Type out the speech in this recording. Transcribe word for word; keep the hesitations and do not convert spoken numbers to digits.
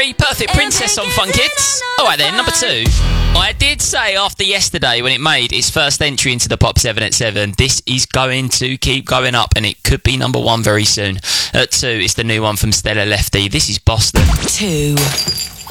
three, Perfect Princess on Fun Kids. Alright then, number two. I did say after yesterday when it made its first entry into the Pop seven at seven, this is going to keep going up and it could be number one very soon. At two, it's the new one from Stella Lefty. This is Boston. Two.